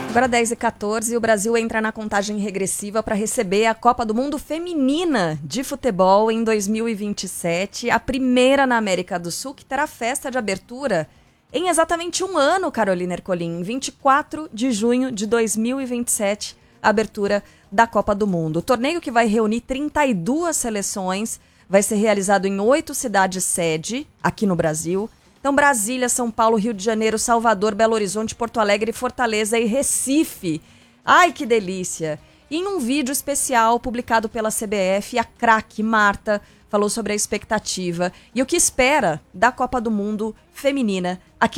Agora 10h14, o Brasil entra na contagem regressiva para receber a Copa do Mundo Feminina de Futebol em 2027, a primeira na América do Sul, que terá festa de abertura em exatamente um ano, Carolina Ercolim, 24 de junho de 2027, a abertura da Copa do Mundo. O torneio, que vai reunir 32 seleções, vai ser realizado em 8 cidades sede aqui no Brasil. Então, Brasília, São Paulo, Rio de Janeiro, Salvador, Belo Horizonte, Porto Alegre, Fortaleza e Recife. Ai, que delícia! E em um vídeo especial publicado pela CBF, a craque Marta falou sobre a expectativa e o que espera da Copa do Mundo Feminina aqui